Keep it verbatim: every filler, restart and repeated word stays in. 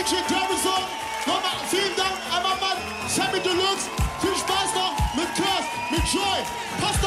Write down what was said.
D J Davison. Nochmal vielen Dank, einmal Mann, Sammy Deluxe. Viel Spaß noch mit Curse, mit Joy. Passt